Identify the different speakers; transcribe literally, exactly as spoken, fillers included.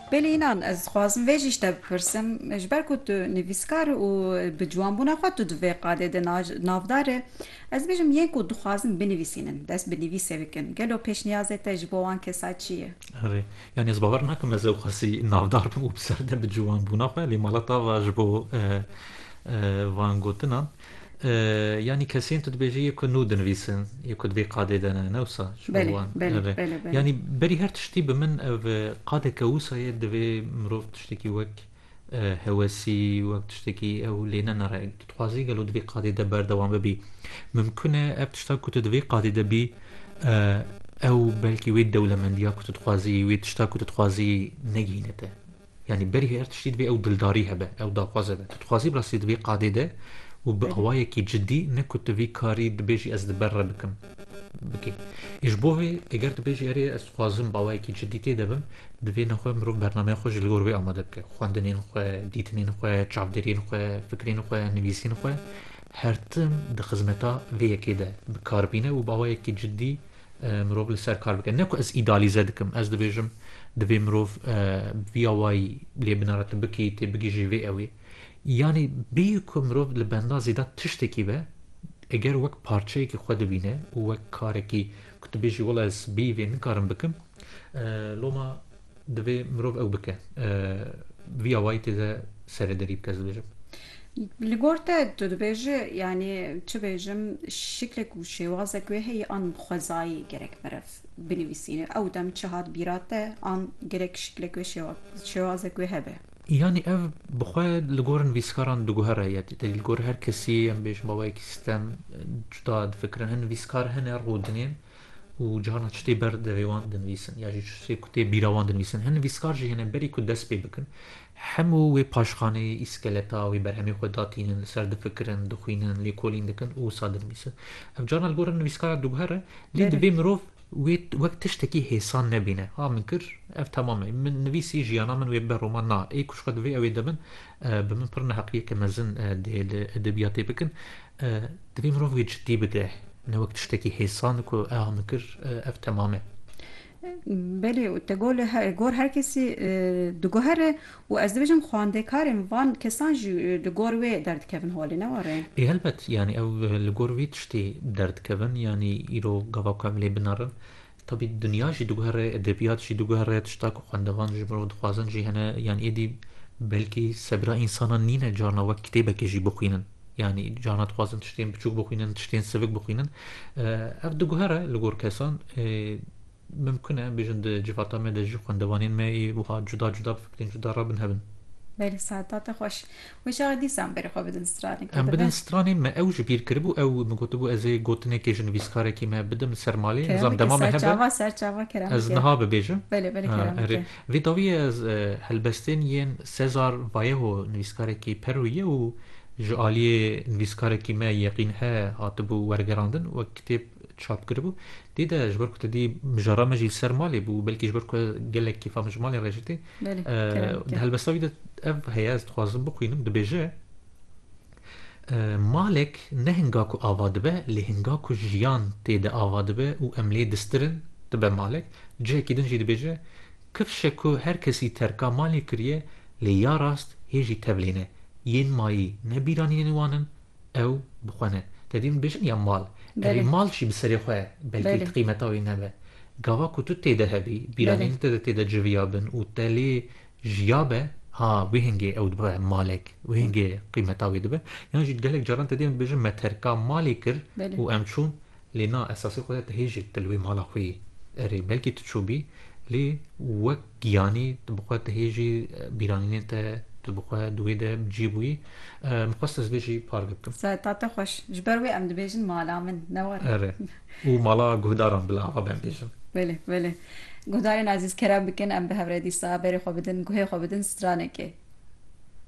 Speaker 1: بله اینان از خوازم ویجیش تا بپرسم اجبر که تو نویسکار و بجوان بونا خواه تو دوی قاده ده نافداره از بیشم یک که دو خوازم بنویسینن دست بنویسه بکن گلو پیش نیازه تا جبوان کسا چیه؟
Speaker 2: آره یعنی از باور نکم از او خاصی نافدار بم و بسرده به جوان بونا خواه لی مالتا واج بو وان گوتنان yani kesin tu dibêje yê ku nû dinivîsin yê ku divê qadê de ne newsa ji bo
Speaker 1: بله
Speaker 2: wan
Speaker 1: بله
Speaker 2: ev e
Speaker 1: بله بله
Speaker 2: yani berî her tiştî bi min ev qadeke wisa yê divê mirov tiştekî wek hewesî wek tiştekî ew lê nenere tu dixwazî gelo divê qadê de berdewam bibî mimkün e ev tişta ku tu divê qadê de bî ew belkî wê dewlemendiya ku tu dixwazî wê tişta ku tu dixwazî negîne te yani berî her tiştî divê ew dildarî hebe ew daxwaz hebe tu dixwazî bi rastî divê qadê de و به
Speaker 1: بله
Speaker 2: اوایکی جدی نکو توی کاری دبیجی از دبر بکم بکی ایش بوه اگر دبیجی اری از خوازم با اوایکی جدی تی دبم دوی نخواه مرو برنامه خوش لگور بی آماده بکه خواندنین خواه دیتنین خواه چافدرین خواه فکرین خواه نویسین خواه هر تم ده خزمتا وی یکی ده بکار بینه و با اوایکی جدی مرو لسر کار بکه نکو از ایدالیزه دکم از دبیجم دوی مرو وی اوای لی بنارت بکی تی بگی جیوی اوی yani bir ku mirov li benda zêde tiştekî be eger wek parçeyekî xwe dibîne û wek karekî ku tu bêjî wela ez bîyî vê nikarim bikim loma divê mirov ew bike vîya wayî tê de serêderî bike ez dibêjim
Speaker 1: لگورته تو دبیجه یعنی چه بیجم شکل و شوازک و هی آن خوازایی گرک مرف بنویسینه او دم چه هات بیراته آن گرک شکل و شوازک و هبه
Speaker 2: yani ev bixwe li gor nivîskaran diguhere ya li gor her kesî em bêjim bawayekî sistem cuda difikirin hin nivîskar hene rûdinên û cihana tiştê ber devê wan dinivîsin ya jî tiştê ku tê bîra wan dinivîsin hin nivîskar jî hene berî ku dest pê bikin hemû wê paşxaneyê îskeleta wê berhemê xwe datînin li ser difikirin dixwînin lêkolîn dikin û wisa dinivîsin ev carna li gor nivîskara diguhere lê
Speaker 1: بله
Speaker 2: divê mirov wê wek tiştekî hêsan nebîne ha min kir ev temam e min nivîsî jiyana min wê bibe roman na ê ku ji xwe divê ew ê de min bi min pir neheqiyeke mezin dê li edebiyatê bikin divê mirov wê ciddî bige ne wek tiştekî hêsan ku ew min kir ev temam e
Speaker 1: بله و تقول گور هر کسی دگوهره و از دیوشم خوانده کارم وان کسان جو دگور وی درد کفن حالی نواره
Speaker 2: ê helbet yani ew li gor wî tiştê derdkevin yanî îro gava ku em lê binarin tabii dünya jî diguhere edebiyat jî diguhere tişta ku xwendevan ji mirov dixwazin jî hene yani êdî belkî sebira însanan nîne carna wek kitêbekê jî bixwînin yani carna dixwazin tiştên biçûk bixwînin tiştên sivik bixwînin ev diguhere li gor kesan mimkün e bêjin di civata me de jî xwendevanên me ê wiha cuda cuda bi fikrên cuda rabin hebin
Speaker 1: بله ساعتات خوش و شاید دیسم بری خواه بدن سترانی
Speaker 2: em
Speaker 1: کرده
Speaker 2: bidin
Speaker 1: به
Speaker 2: stranên me ew ji bîr kiribû ew min gotibû ez ê gotinekê ji nivîskarekî me bidim ser malê nizam
Speaker 1: کرمه که
Speaker 2: dema me hebe
Speaker 1: سرچاوا سرچاوا کرمه
Speaker 2: ez
Speaker 1: که
Speaker 2: niha bibêjim
Speaker 1: بله بله کرمه
Speaker 2: erê
Speaker 1: که
Speaker 2: vê dawiyê ez helbestên yên Sezar Vallejo nivîskarekî Perûyê û ji aliyê nivîskarekî me Yeqîn he hatibû wergerandin wek kitêb çap kiribû dî de ji ber ku te dî mijara me jî ser malê bû belkî ji ber ku gelek kêfa min ji malê re jî tê
Speaker 1: بله کرمه
Speaker 2: di
Speaker 1: که
Speaker 2: helbesta wî de ev heye ez dixwazim bixwînim dibêje malek ne hinga ku ava dibe lê hinga ku jiyan tê de ava dibe û em lê distirin dibe malek cihekî din jî dibêje kifşe ku her kesî terka malê kiriye lê ya rast hê jî tevlîne yên mayî ne bîranînên wan in ew bixwene te dîn bêjin ya mal erê
Speaker 1: بله
Speaker 2: mal jî bi serê xwe belkî
Speaker 1: بله
Speaker 2: qîmeta wî nebe gava ku tu tê de hebî
Speaker 1: بله
Speaker 2: bîranîn te de tê de civiya bin û te lê jiyabe ha wê hingê ew dibe malek wê hingê qîmeta wê dibe yan jî gelek caran te dîn bêjin me terka malê kir
Speaker 1: بله
Speaker 2: û em çûn lê na esasê xwe de te hê jî te li wê mala xwe erê belkî tu çûbî lê wek giyanî tu bi xwe te hê jî bîranînên te tu bi xwe di wê de cîbûyî min xwest ez vê jî parve bikim
Speaker 1: ساعتات خوش جبر وی ام دبیجن مالا من نواره
Speaker 2: erê û mala guhdaran bila ava ben bêjim
Speaker 1: بله بله گودارین عزیز کرم بکن ام به هفره دیسا بری خواه بدن گوه خواه بدن سترانه که